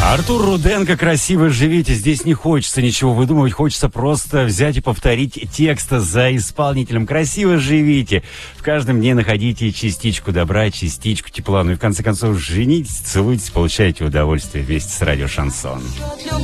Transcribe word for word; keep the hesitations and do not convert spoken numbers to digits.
Артур Руденко, «Красиво живите». Здесь не хочется ничего выдумывать, хочется просто взять и повторить текст за исполнителем. «Красиво живите». В каждом дне находите частичку добра, частичку тепла. Ну и в конце концов женитесь, целуйтесь, получайте удовольствие вместе с радио «Шансон».